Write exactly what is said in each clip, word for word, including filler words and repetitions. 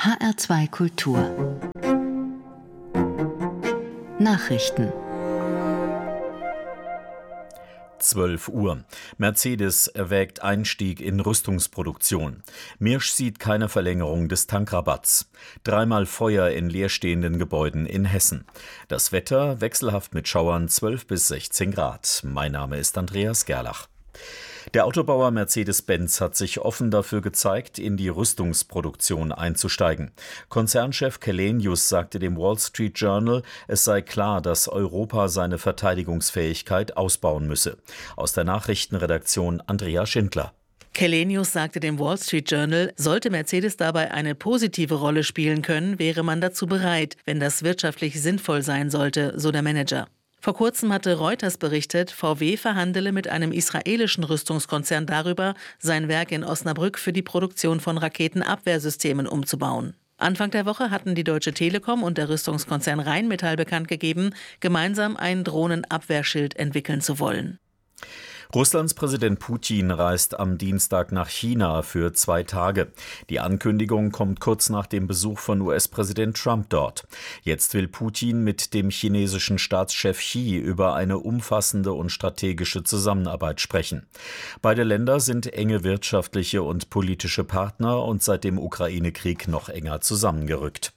H R zwei Kultur Nachrichten. zwölf Uhr. Mercedes erwägt Einstieg in Rüstungsproduktion. Mirsch sieht keine Verlängerung des Tankrabatts. Dreimal Feuer in leerstehenden Gebäuden in Hessen. Das Wetter wechselhaft mit Schauern zwölf bis sechzehn Grad. Mein Name ist Andreas Gerlach. Der Autobauer Mercedes-Benz hat sich offen dafür gezeigt, in die Rüstungsproduktion einzusteigen. Konzernchef Källenius sagte dem Wall Street Journal, es sei klar, dass Europa seine Verteidigungsfähigkeit ausbauen müsse. Aus der Nachrichtenredaktion Andrea Schindler. Källenius sagte dem Wall Street Journal, sollte Mercedes dabei eine positive Rolle spielen können, wäre man dazu bereit, wenn das wirtschaftlich sinnvoll sein sollte, so der Manager. Vor kurzem hatte Reuters berichtet, V W verhandele mit einem israelischen Rüstungskonzern darüber, sein Werk in Osnabrück für die Produktion von Raketenabwehrsystemen umzubauen. Anfang der Woche hatten die Deutsche Telekom und der Rüstungskonzern Rheinmetall bekannt gegeben, gemeinsam ein Drohnenabwehrschild entwickeln zu wollen. Russlands Präsident Putin reist am Dienstag nach China für zwei Tage. Die Ankündigung kommt kurz nach dem Besuch von U S-Präsident Trump dort. Jetzt will Putin mit dem chinesischen Staatschef Xi über eine umfassende und strategische Zusammenarbeit sprechen. Beide Länder sind enge wirtschaftliche und politische Partner und seit dem Ukraine-Krieg noch enger zusammengerückt.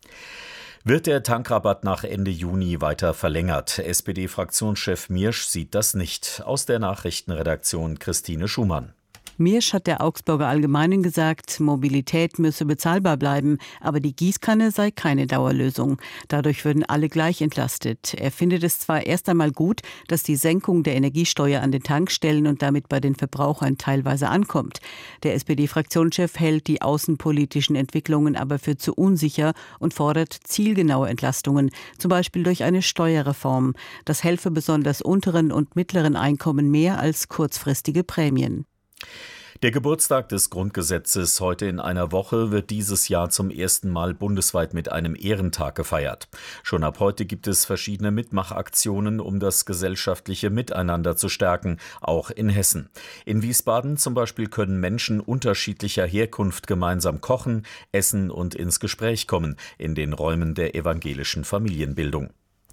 Wird der Tankrabatt nach Ende Juni weiter verlängert? S P D-Fraktionschef Mirsch sieht das nicht. Aus der Nachrichtenredaktion Christine Schumann. Mirsch hat der Augsburger Allgemeinen gesagt, Mobilität müsse bezahlbar bleiben, aber die Gießkanne sei keine Dauerlösung. Dadurch würden alle gleich entlastet. Er findet es zwar erst einmal gut, dass die Senkung der Energiesteuer an den Tankstellen und damit bei den Verbrauchern teilweise ankommt. Der S P D-Fraktionschef hält die außenpolitischen Entwicklungen aber für zu unsicher und fordert zielgenaue Entlastungen, zum Beispiel durch eine Steuerreform. Das helfe besonders unteren und mittleren Einkommen mehr als kurzfristige Prämien. Der Geburtstag des Grundgesetzes heute in einer Woche wird dieses Jahr zum ersten Mal bundesweit mit einem Ehrentag gefeiert. Schon ab heute gibt es verschiedene Mitmachaktionen, um das gesellschaftliche Miteinander zu stärken, auch in Hessen. In Wiesbaden zum Beispiel können Menschen unterschiedlicher Herkunft gemeinsam kochen, essen und ins Gespräch kommen in den Räumen der evangelischen Familienbildung.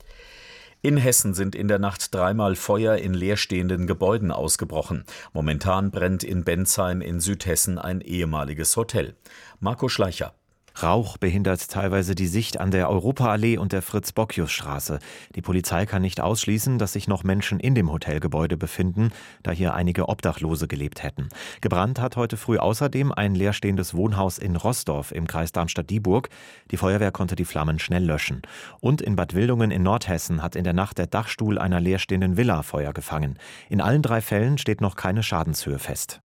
In Hessen sind in der Nacht dreimal Feuer in leerstehenden Gebäuden ausgebrochen. Momentan brennt in Bensheim in Südhessen ein ehemaliges Hotel. Marco Schleicher. Rauch behindert teilweise die Sicht an der Europaallee und der Fritz-Bockius-Straße. Die Polizei kann nicht ausschließen, dass sich noch Menschen in dem Hotelgebäude befinden, da hier einige Obdachlose gelebt hätten. Gebrannt hat heute früh außerdem ein leerstehendes Wohnhaus in Roßdorf im Kreis Darmstadt-Dieburg. Die Feuerwehr konnte die Flammen schnell löschen. Und in Bad Wildungen in Nordhessen hat in der Nacht der Dachstuhl einer leerstehenden Villa Feuer gefangen. In allen drei Fällen steht noch keine Schadenshöhe fest.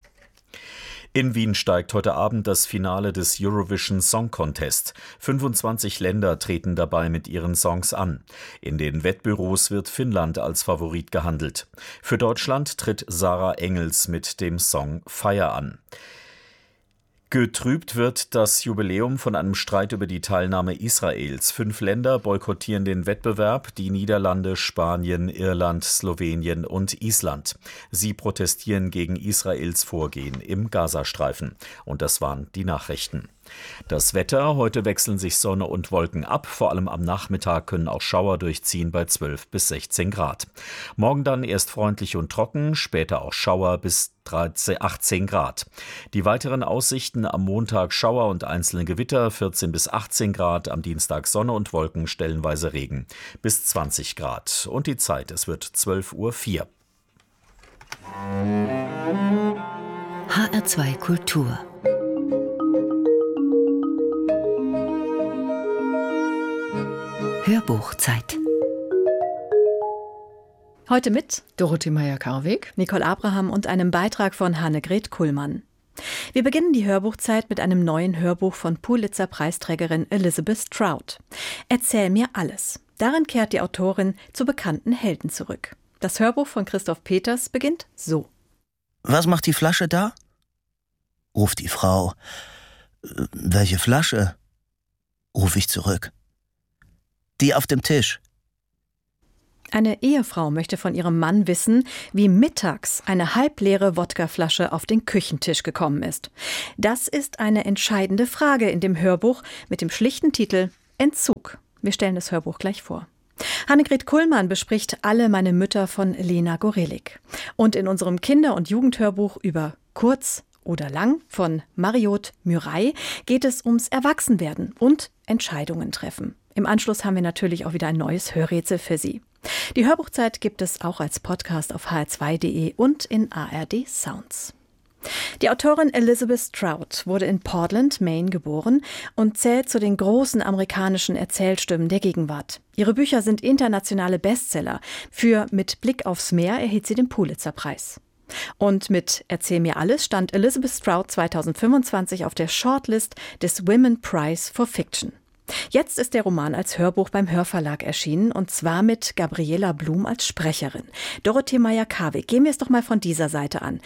In Wien steigt heute Abend das Finale des Eurovision Song Contest. fünfundzwanzig Länder treten dabei mit ihren Songs an. In den Wettbüros wird Finnland als Favorit gehandelt. Für Deutschland tritt Sarah Engels mit dem Song Fire an. Getrübt wird das Jubiläum von einem Streit über die Teilnahme Israels. Fünf Länder boykottieren den Wettbewerb, die Niederlande, Spanien, Irland, Slowenien und Island. Sie protestieren gegen Israels Vorgehen im Gazastreifen. Und das waren die Nachrichten. Das Wetter, heute wechseln sich Sonne und Wolken ab, vor allem am Nachmittag können auch Schauer durchziehen bei zwölf bis sechzehn Grad. Morgen dann erst freundlich und trocken, später auch Schauer bis dreizehn, achtzehn Grad. Die weiteren Aussichten am Montag Schauer und einzelne Gewitter, vierzehn bis achtzehn Grad, am Dienstag Sonne und Wolken, stellenweise Regen bis zwanzig Grad. Und die Zeit, es wird zwölf Uhr vier. H R zwei Kultur Hörbuchzeit. Heute mit Dorothee Meyer-Karweg, Nicole Abraham und einem Beitrag von Hannegret Kuhlmann. Wir beginnen die Hörbuchzeit mit einem neuen Hörbuch von Pulitzer-Preisträgerin Elizabeth Strout. Erzähl mir alles. Darin kehrt die Autorin zu bekannten Helden zurück. Das Hörbuch von Christoph Peters beginnt so. Was macht die Flasche da? Ruft die Frau. Welche Flasche? Ruf ich zurück. Die auf dem Tisch. Eine Ehefrau möchte von ihrem Mann wissen, wie mittags eine halbleere Wodkaflasche auf den Küchentisch gekommen ist. Das ist eine entscheidende Frage in dem Hörbuch mit dem schlichten Titel Entzug. Wir stellen das Hörbuch gleich vor. Hannegret Kullmann bespricht Alle meine Mütter von Lena Gorelik. Und in unserem Kinder- und Jugendhörbuch über Kurz oder Lang von Mariot Murey geht es ums Erwachsenwerden und Entscheidungen treffen. Im Anschluss haben wir natürlich auch wieder ein neues Hörrätsel für Sie. Die Hörbuchzeit gibt es auch als Podcast auf h r zwei punkt d e und in A R D Sounds. Die Autorin Elizabeth Strout wurde in Portland, Maine geboren und zählt zu den großen amerikanischen Erzählstimmen der Gegenwart. Ihre Bücher sind internationale Bestseller. Für Mit Blick aufs Meer erhielt sie den Pulitzer-Preis. Und mit Erzähl mir alles stand Elizabeth Strout zweitausendfünfundzwanzig auf der Shortlist des Women Prize for Fiction. Jetzt ist der Roman als Hörbuch beim Hörverlag erschienen und zwar mit Gabriela Blum als Sprecherin. Dorothee Meyer-Karwig, gehen wir es doch mal von dieser Seite an.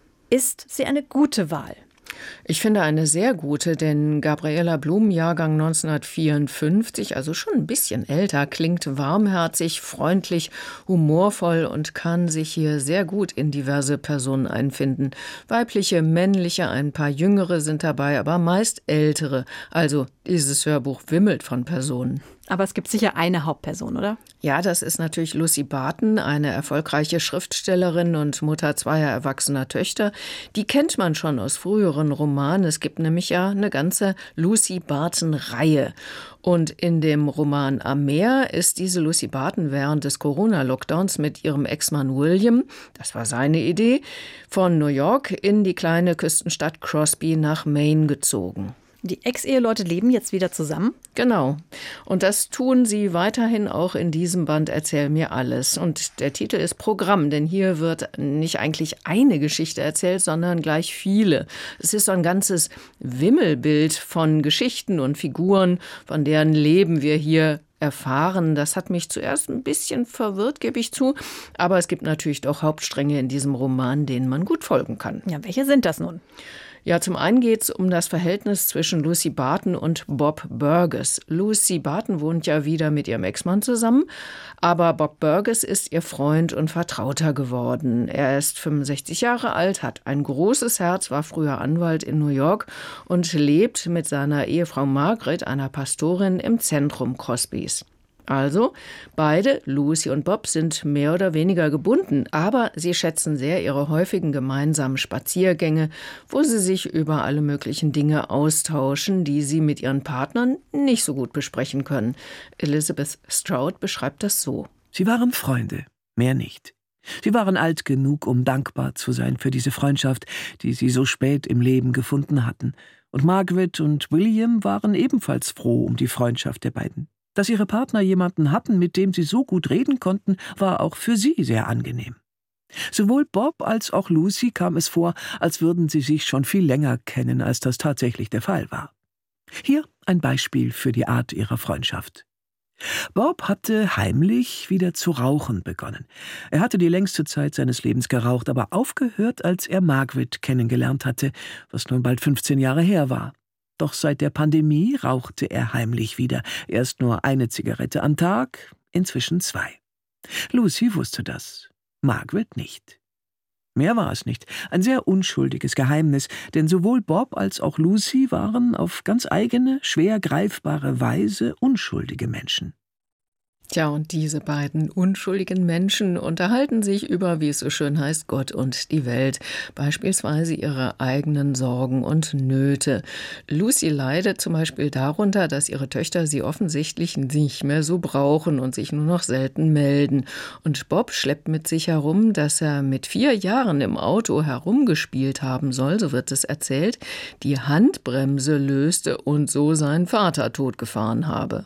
Ist sie eine gute Wahl? Ich finde eine sehr gute, denn Gabriela Blum, Jahrgang neunzehnhundertvierundfünfzig, also schon ein bisschen älter, klingt warmherzig, freundlich, humorvoll und kann sich hier sehr gut in diverse Personen einfinden. Weibliche, männliche, ein paar jüngere sind dabei, aber meist ältere. Also dieses Hörbuch wimmelt von Personen. Aber es gibt sicher eine Hauptperson, oder? Ja, das ist natürlich Lucy Barton, eine erfolgreiche Schriftstellerin und Mutter zweier erwachsener Töchter. Die kennt man schon aus früheren Romanen. Es gibt nämlich ja eine ganze Lucy Barton-Reihe. Und in dem Roman Am Meer ist diese Lucy Barton während des Corona-Lockdowns mit ihrem Ex-Mann William, das war seine Idee, von New York in die kleine Küstenstadt Crosby nach Maine gezogen. Die Ex-Eheleute leben jetzt wieder zusammen? Genau. Und das tun sie weiterhin auch in diesem Band Erzähl mir alles. Und der Titel ist Programm, denn hier wird nicht eigentlich eine Geschichte erzählt, sondern gleich viele. Es ist so ein ganzes Wimmelbild von Geschichten und Figuren, von deren Leben wir hier erfahren. Das hat mich zuerst ein bisschen verwirrt, gebe ich zu. Aber es gibt natürlich doch Hauptstränge in diesem Roman, denen man gut folgen kann. Ja, welche sind das nun? Ja, zum einen geht es um das Verhältnis zwischen Lucy Barton und Bob Burgess. Lucy Barton wohnt ja wieder mit ihrem Ex-Mann zusammen, aber Bob Burgess ist ihr Freund und Vertrauter geworden. Er ist fünfundsechzig Jahre alt, hat ein großes Herz, war früher Anwalt in New York und lebt mit seiner Ehefrau Margaret, einer Pastorin, im Zentrum Crosbys. Also, beide, Lucy und Bob, sind mehr oder weniger gebunden, aber sie schätzen sehr ihre häufigen gemeinsamen Spaziergänge, wo sie sich über alle möglichen Dinge austauschen, die sie mit ihren Partnern nicht so gut besprechen können. Elizabeth Strout beschreibt das so. Sie waren Freunde, mehr nicht. Sie waren alt genug, um dankbar zu sein für diese Freundschaft, die sie so spät im Leben gefunden hatten. Und Margaret und William waren ebenfalls froh um die Freundschaft der beiden. Dass ihre Partner jemanden hatten, mit dem sie so gut reden konnten, war auch für sie sehr angenehm. Sowohl Bob als auch Lucy kam es vor, als würden sie sich schon viel länger kennen, als das tatsächlich der Fall war. Hier ein Beispiel für die Art ihrer Freundschaft. Bob hatte heimlich wieder zu rauchen begonnen. Er hatte die längste Zeit seines Lebens geraucht, aber aufgehört, als er Margaret kennengelernt hatte, was nun bald fünfzehn Jahre her war. Doch seit der Pandemie rauchte er heimlich wieder. Erst nur eine Zigarette am Tag, inzwischen zwei. Lucy wusste das, Margaret nicht. Mehr war es nicht. Ein sehr unschuldiges Geheimnis, denn sowohl Bob als auch Lucy waren auf ganz eigene, schwer greifbare Weise unschuldige Menschen. Tja, und diese beiden unschuldigen Menschen unterhalten sich über, wie es so schön heißt, Gott und die Welt. Beispielsweise ihre eigenen Sorgen und Nöte. Lucy leidet zum Beispiel darunter, dass ihre Töchter sie offensichtlich nicht mehr so brauchen und sich nur noch selten melden. Und Bob schleppt mit sich herum, dass er mit vier Jahren im Auto herumgespielt haben soll, so wird es erzählt, die Handbremse löste und so seinen Vater totgefahren habe.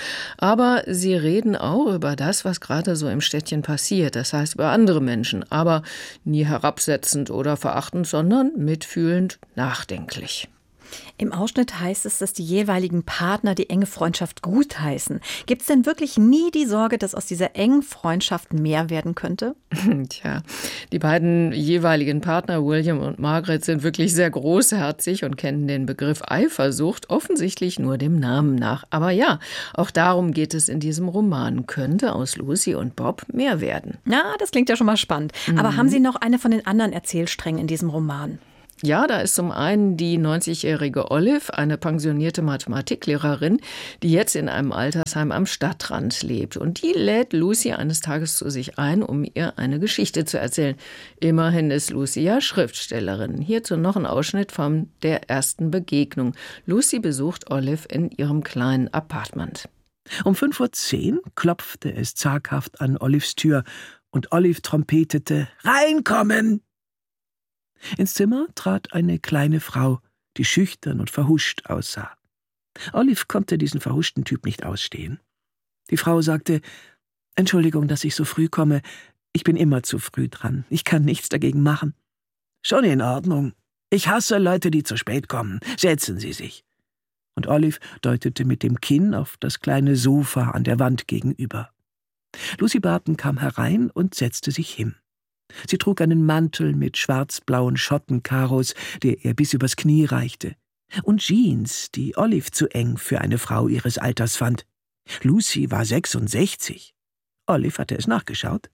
Aber sie reden auch über das, was gerade so im Städtchen passiert, das heißt über andere Menschen, aber nie herabsetzend oder verachtend, sondern mitfühlend, nachdenklich. Im Ausschnitt heißt es, dass die jeweiligen Partner die enge Freundschaft gutheißen. Gibt es denn wirklich nie die Sorge, dass aus dieser engen Freundschaft mehr werden könnte? Tja, die beiden jeweiligen Partner, William und Margaret, sind wirklich sehr großherzig und kennen den Begriff Eifersucht offensichtlich nur dem Namen nach. Aber ja, auch darum geht es in diesem Roman. Könnte aus Lucy und Bob mehr werden? Na, das klingt ja schon mal spannend. Mhm. Aber haben Sie noch eine von den anderen Erzählsträngen in diesem Roman? Ja, da ist zum einen die neunzigjährige Olive, eine pensionierte Mathematiklehrerin, die jetzt in einem Altersheim am Stadtrand lebt. Und die lädt Lucy eines Tages zu sich ein, um ihr eine Geschichte zu erzählen. Immerhin ist Lucy ja Schriftstellerin. Hierzu noch ein Ausschnitt von der ersten Begegnung. Lucy besucht Olive in ihrem kleinen Appartement. Um fünf Uhr zehn klopfte es zaghaft an Olives Tür und Olive trompetete: »Reinkommen!« Ins Zimmer trat eine kleine Frau, die schüchtern und verhuscht aussah. Olive konnte diesen verhuschten Typ nicht ausstehen. Die Frau sagte: »Entschuldigung, dass ich so früh komme. Ich bin immer zu früh dran. Ich kann nichts dagegen machen.« »Schon in Ordnung. Ich hasse Leute, die zu spät kommen. Setzen Sie sich.« Und Olive deutete mit dem Kinn auf das kleine Sofa an der Wand gegenüber. Lucy Barton kam herein und setzte sich hin. Sie trug einen Mantel mit schwarz-blauen Schottenkaros, der ihr bis übers Knie reichte, und Jeans, die Olive zu eng für eine Frau ihres Alters fand. Lucy war sechsundsechzig. Olive hatte es nachgeschaut.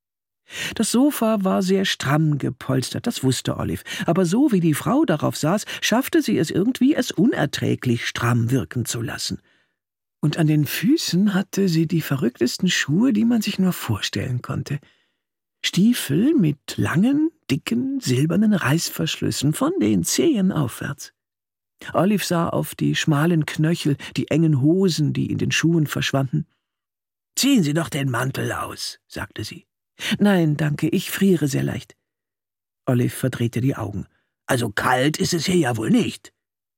Das Sofa war sehr stramm gepolstert, das wusste Olive, aber so wie die Frau darauf saß, schaffte sie es irgendwie, es unerträglich stramm wirken zu lassen. Und an den Füßen hatte sie die verrücktesten Schuhe, die man sich nur vorstellen konnte. Stiefel mit langen, dicken, silbernen Reißverschlüssen von den Zehen aufwärts. Olive sah auf die schmalen Knöchel, die engen Hosen, die in den Schuhen verschwanden. »Ziehen Sie doch den Mantel aus«, sagte sie. »Nein, danke, ich friere sehr leicht.« Olive verdrehte die Augen. »Also kalt ist es hier ja wohl nicht.«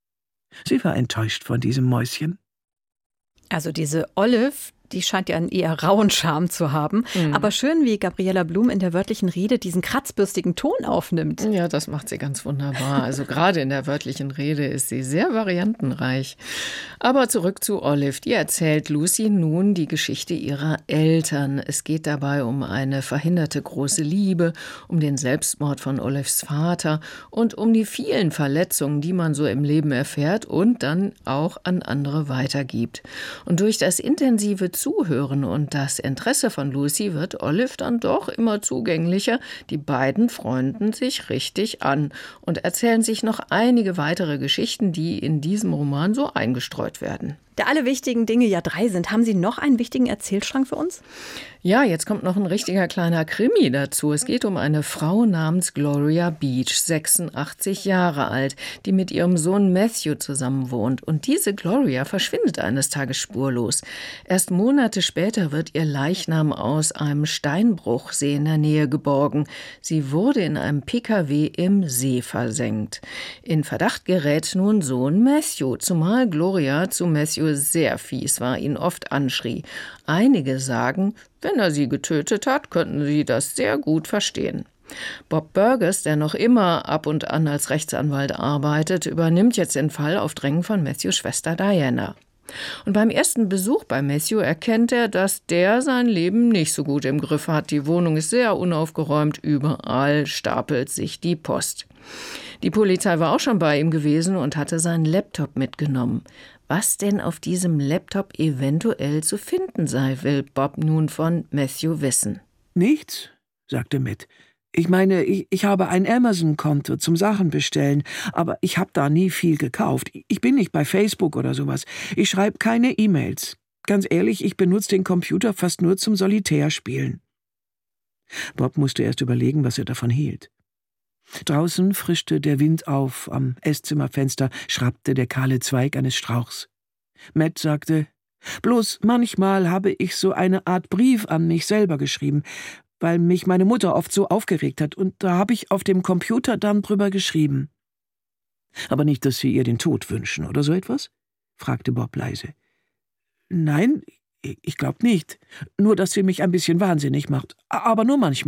Sie war enttäuscht von diesem Mäuschen. Also diese Olive, die scheint ja einen eher rauen Charme zu haben. Mhm. Aber schön, wie Gabriela Blum in der wörtlichen Rede diesen kratzbürstigen Ton aufnimmt. Ja, das macht sie ganz wunderbar. Also gerade in der wörtlichen Rede ist sie sehr variantenreich. Aber zurück zu Olive. Die erzählt Lucy nun die Geschichte ihrer Eltern. Es geht dabei um eine verhinderte große Liebe, um den Selbstmord von Olives Vater und um die vielen Verletzungen, die man so im Leben erfährt und dann auch an andere weitergibt. Und durch das intensive Zuhören und das Interesse von Lucy wird Olive dann doch immer zugänglicher. Die beiden freunden sich richtig an und erzählen sich noch einige weitere Geschichten, die in diesem Roman so eingestreut werden. Da alle wichtigen Dinge ja drei sind, haben Sie noch einen wichtigen Erzählstrang für uns? Ja, jetzt kommt noch ein richtiger kleiner Krimi dazu. Es geht um eine Frau namens Gloria Beach, sechsundachtzig Jahre alt, die mit ihrem Sohn Matthew zusammen wohnt. Und diese Gloria verschwindet eines Tages spurlos. Erst Monate später wird ihr Leichnam aus einem Steinbruchsee in der Nähe geborgen. Sie wurde in einem P K W im See versenkt. In Verdacht gerät nun Sohn Matthew, zumal Gloria zu Matthew sehr fies war, ihn oft anschrie. Einige sagen, wenn er sie getötet hat, könnten sie das sehr gut verstehen. Bob Burgess, der noch immer ab und an als Rechtsanwalt arbeitet, übernimmt jetzt den Fall auf Drängen von Matthews Schwester Diana. Und beim ersten Besuch bei Matthew erkennt er, dass der sein Leben nicht so gut im Griff hat. Die Wohnung ist sehr unaufgeräumt, überall stapelt sich die Post. Die Polizei war auch schon bei ihm gewesen und hatte seinen Laptop mitgenommen. Was denn auf diesem Laptop eventuell zu finden sei, will Bob nun von Matthew wissen. »Nichts«, sagte Matt. »Ich meine, ich, ich habe ein Amazon-Konto zum Sachen bestellen, aber ich habe da nie viel gekauft. Ich bin nicht bei Facebook oder sowas. Ich schreibe keine E-Mails. Ganz ehrlich, ich benutze den Computer fast nur zum Solitärspielen.« Bob musste erst überlegen, was er davon hielt. Draußen frischte der Wind auf, am Esszimmerfenster schrappte der kahle Zweig eines Strauchs. Matt sagte, »Bloß manchmal habe ich so eine Art Brief an mich selber geschrieben, weil mich meine Mutter oft so aufgeregt hat, und da habe ich auf dem Computer dann drüber geschrieben.« »Aber nicht, dass Sie ihr den Tod wünschen, oder so etwas?« fragte Bob leise. »Nein, ich glaube nicht. Nur, dass sie mich ein bisschen wahnsinnig macht. Aber nur manchmal.«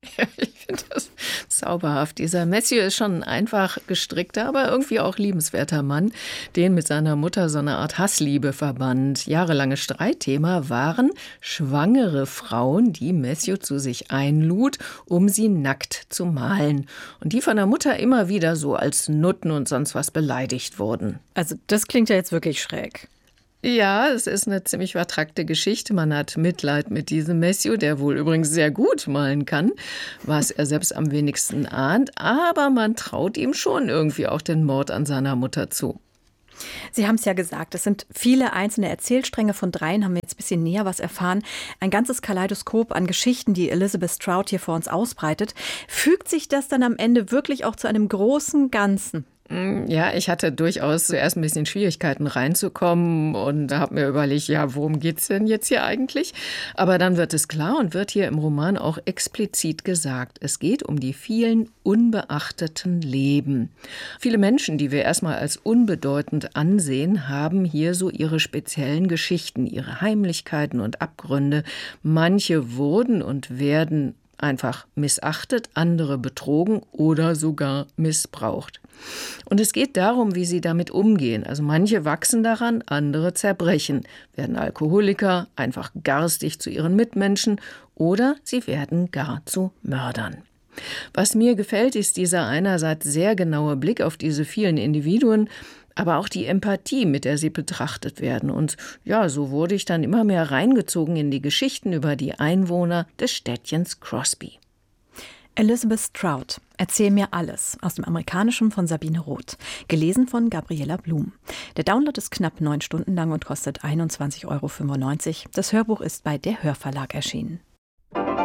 Ich finde das zauberhaft. Dieser Matthew ist schon ein einfach gestrickter, aber irgendwie auch liebenswerter Mann, den mit seiner Mutter so eine Art Hassliebe verband. Jahrelanges Streitthema waren schwangere Frauen, die Matthew zu sich einlud, um sie nackt zu malen. Und die von der Mutter immer wieder so als Nutten und sonst was beleidigt wurden. Also das klingt ja jetzt wirklich schräg. Ja, es ist eine ziemlich vertrackte Geschichte. Man hat Mitleid mit diesem Matthew, der wohl übrigens sehr gut malen kann, was er selbst am wenigsten ahnt. Aber man traut ihm schon irgendwie auch den Mord an seiner Mutter zu. Sie haben es ja gesagt, es sind viele einzelne Erzählstränge. Von dreien haben wir jetzt ein bisschen näher was erfahren. Ein ganzes Kaleidoskop an Geschichten, die Elizabeth Strout hier vor uns ausbreitet. Fügt sich das dann am Ende wirklich auch zu einem großen Ganzen? Ja, ich hatte durchaus zuerst ein bisschen Schwierigkeiten reinzukommen und da habe mir überlegt, ja, worum geht's denn jetzt hier eigentlich? Aber dann wird es klar und wird hier im Roman auch explizit gesagt. Es geht um die vielen unbeachteten Leben. Viele Menschen, die wir erstmal als unbedeutend ansehen, haben hier so ihre speziellen Geschichten, ihre Heimlichkeiten und Abgründe. Manche wurden und werden einfach missachtet, andere betrogen oder sogar missbraucht. Und es geht darum, wie sie damit umgehen. Also manche wachsen daran, andere zerbrechen, werden Alkoholiker, einfach garstig zu ihren Mitmenschen oder sie werden gar zu Mördern. Was mir gefällt, ist dieser einerseits sehr genaue Blick auf diese vielen Individuen, aber auch die Empathie, mit der sie betrachtet werden. Und ja, so wurde ich dann immer mehr reingezogen in die Geschichten über die Einwohner des Städtchens Crosby. Elizabeth Strout, Erzähl mir alles, aus dem Amerikanischen von Sabine Roth, gelesen von Gabriela Blum. Der Download ist knapp neun Stunden lang und kostet einundzwanzig Euro fünfundneunzig. Das Hörbuch ist bei der Hörverlag erschienen.